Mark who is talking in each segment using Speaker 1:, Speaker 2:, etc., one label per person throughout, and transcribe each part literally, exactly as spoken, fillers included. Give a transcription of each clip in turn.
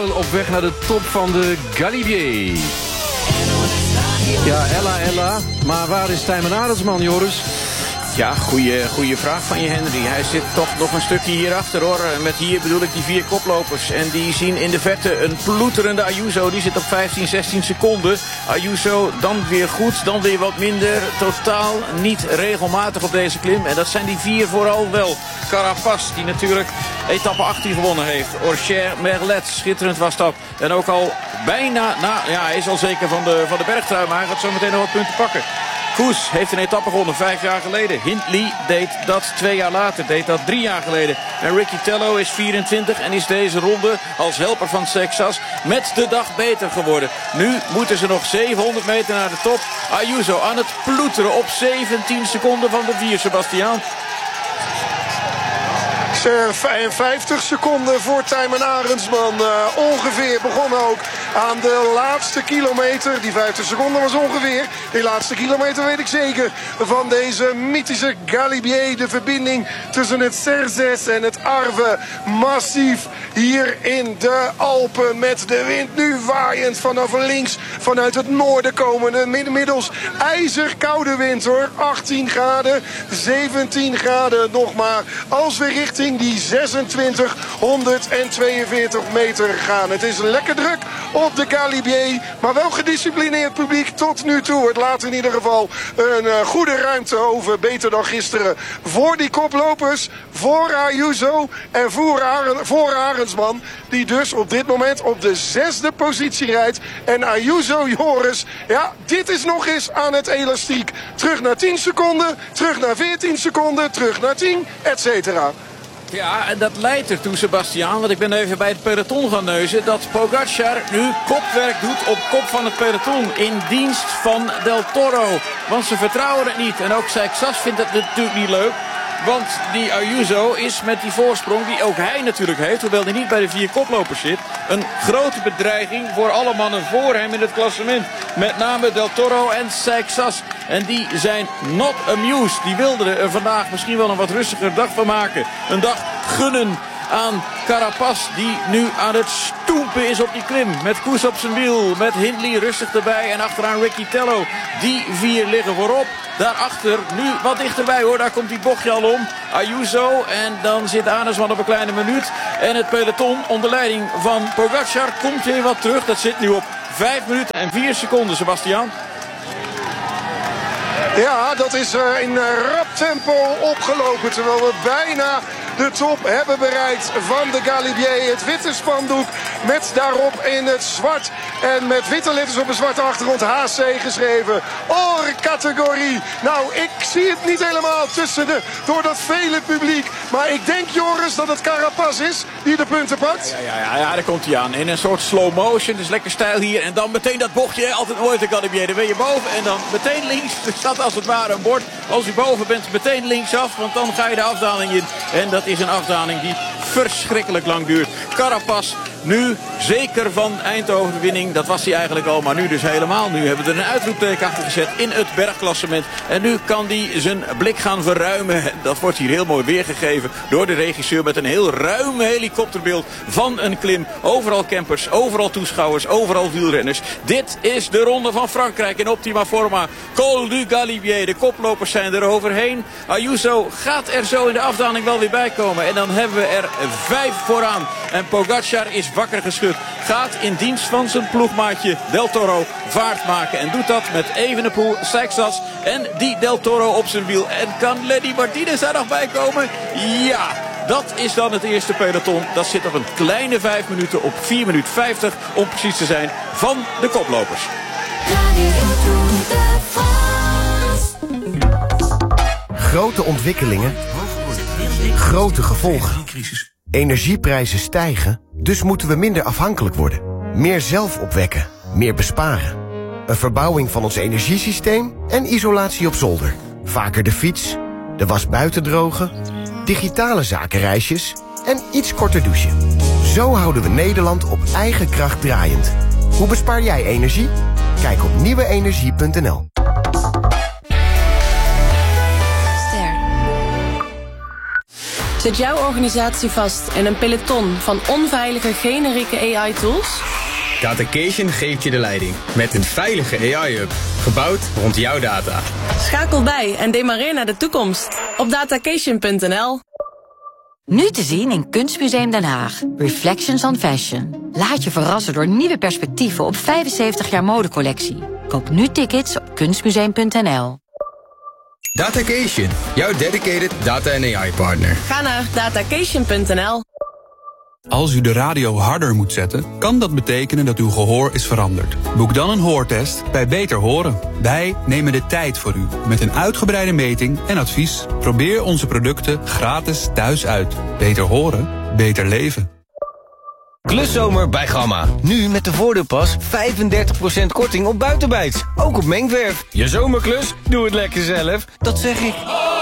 Speaker 1: Op weg naar de top van de Galibier. Ja, Ella, Ella. Maar waar is Tijmen Arendsman, Joris?
Speaker 2: Ja, goede, goede vraag van je, Henry. Hij zit toch nog een stukje hierachter, hoor. Met hier bedoel ik die vier koplopers. En die zien in de verte een ploeterende Ayuso. Die zit op vijftien, zestien seconden. Ayuso dan weer goed, dan weer wat minder. Totaal niet regelmatig op deze klim. En dat zijn die vier vooral wel. Carapaz, die natuurlijk etappe achttien gewonnen heeft. Orcher, Merlet, schitterend was dat. En ook al bijna, nou ja, hij is al zeker van de, van de bergtrui. Maar hij gaat zo meteen nog wat punten pakken. Koes heeft een etappe gewonnen vijf jaar geleden. Hindley deed dat twee jaar later, deed dat drie jaar geleden. En Ricky Tello is vierentwintig en is deze ronde als helper van Sexas met de dag beter geworden. Nu moeten ze nog zevenhonderd meter naar de top. Ayuso aan het ploeteren op zeventien seconden van de vier, Sebastiaan.
Speaker 3: vijftig seconden voor Tijmen Arendsman. Uh, ongeveer begonnen ook aan de laatste kilometer. Die vijftig seconden was ongeveer. Die laatste kilometer weet ik zeker. Van deze mythische Galibier. De verbinding tussen het Cerzes en het Arve. Massief hier in de Alpen. Met de wind nu waaiend vanaf links. Vanuit het noorden komende. Inmiddels ijzerkoude wind, hoor. achttien graden. zeventien graden nog maar. Als we richting die zesentwintig honderdtweeënveertig meter gaan. Het is lekker druk op de Galibier, maar wel gedisciplineerd publiek tot nu toe. Het laat in ieder geval een uh, goede ruimte over, beter dan gisteren, voor die koplopers, voor Ayuso en voor, Aren, voor Arendsman, die dus op dit moment op de zesde positie rijdt. En Ayuso, Joris, ja, dit is nog eens aan het elastiek. Terug naar tien seconden, terug naar veertien seconden, terug naar tien, et cetera.
Speaker 2: Ja, en dat leidt ertoe, Sebastiaan, want ik ben even bij het peloton gaan neuzen, dat Pogacar nu kopwerk doet op kop van het peloton in dienst van Del Toro. Want ze vertrouwen het niet. En ook Sexas vindt het natuurlijk niet leuk. Want die Ayuso is met die voorsprong die ook hij natuurlijk heeft, hoewel hij niet bij de vier koplopers zit, een grote bedreiging voor alle mannen voor hem in het klassement. Met name Del Toro en Sexas. En die zijn not amused. Die wilden er vandaag misschien wel een wat rustiger dag van maken. Een dag gunnen aan Carapaz, die nu aan het stoempen is op die klim. Met Koes op zijn wiel, met Hindley rustig erbij en achteraan Ricky Tello. Die vier liggen voorop. Daarachter, nu wat dichterbij, hoor, daar komt die bochtje al om. Ayuso en dan zit Arendsman op een kleine minuut. En het peloton onder leiding van Pogacar komt weer wat terug. Dat zit nu op vijf minuten en vier seconden, Sebastiaan.
Speaker 3: Ja, dat is uh, in uh, rap tempo opgelopen. Terwijl we bijna de top hebben bereikt van de Galibier. Het witte spandoek met daarop in het zwart. En met witte letters op een zwarte achtergrond H C geschreven. Or categorie. Nou, ik zie het niet helemaal tussen de, door dat vele publiek. Maar ik denk, Joris, dat het Carapaz is die de punten pakt.
Speaker 2: Ja, ja, ja, ja, daar komt hij aan. In een soort slow motion. Dus lekker stijl hier. En dan meteen dat bochtje. Altijd nooit de Galibier. Dan ben je boven en dan meteen links. Er staat als het ware een bord. Als u boven bent, meteen linksaf. Want dan ga je de afdaling in. En dat is een afdaling die verschrikkelijk lang duurt. Carapaz nu zeker van eindoverwinning. Dat was hij eigenlijk al, maar nu dus helemaal. Nu hebben we er een uitroepteken achter gezet in het bergklassement. En nu kan hij zijn blik gaan verruimen. Dat wordt hier heel mooi weergegeven door de regisseur met een heel ruim helikopterbeeld van een klim. Overal campers, overal toeschouwers, overal wielrenners. Dit is de Ronde van Frankrijk in optima forma. Col du Galibier, de koplopers zijn er overheen. Ayuso gaat er zo in de afdaling wel weer bij komen. En dan hebben we er vijf vooraan. En Pogacar is wakker geschud. Gaat in dienst van zijn ploegmaatje Del Toro vaart maken. En doet dat met Evenepoel, Sexas en die Del Toro op zijn wiel. En kan Lenny Martinez daar nog bij komen? Ja, dat is dan het eerste peloton. Dat zit op een kleine vijf minuten op vier minuten vijftig om precies te zijn van de koplopers.
Speaker 4: Grote ontwikkelingen, grote gevolgen. Energieprijzen stijgen, dus moeten we minder afhankelijk worden. Meer zelf opwekken, meer besparen. Een verbouwing van ons energiesysteem en isolatie op zolder. Vaker de fiets, de was buiten drogen, digitale zakenreisjes en iets korter douchen. Zo houden we Nederland op eigen kracht draaiend. Hoe bespaar jij energie? Kijk op nieuwe energie punt n l.
Speaker 5: Zit jouw organisatie vast in een peloton van onveilige generieke A I-tools?
Speaker 6: Datacation geeft je de leiding met een veilige A I-hub, gebouwd rond jouw data.
Speaker 5: Schakel bij en demareer naar de toekomst op datacation punt n l.
Speaker 7: Nu te zien in Kunstmuseum Den Haag. Reflections on Fashion. Laat je verrassen door nieuwe perspectieven op vijfenzeventig jaar modecollectie. Koop nu tickets op kunstmuseum punt n l.
Speaker 6: Datacation, jouw dedicated data en A I-partner.
Speaker 5: Ga naar datacation punt n l.
Speaker 8: Als u de radio harder moet zetten, kan dat betekenen dat uw gehoor is veranderd. Boek dan een hoortest bij Beter Horen. Wij nemen de tijd voor u met een uitgebreide meting en advies. Probeer onze producten gratis thuis uit. Beter horen, beter leven.
Speaker 9: Kluszomer bij Gamma. Nu met de voordeelpas vijfendertig procent korting op buitenbijts. Ook op mengverf. Je zomerklus? Doe het lekker zelf. Dat zeg ik.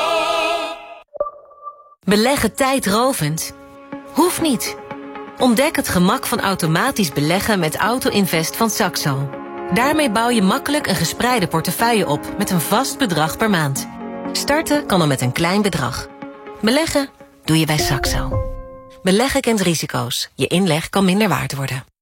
Speaker 10: Beleggen tijdrovend? Hoeft niet. Ontdek het gemak van automatisch beleggen met Auto-Invest van Saxo. Daarmee bouw je makkelijk een gespreide portefeuille op met een vast bedrag per maand. Starten kan al met een klein bedrag. Beleggen doe je bij Saxo. Beleggen kent risico's. Je inleg kan minder waard worden.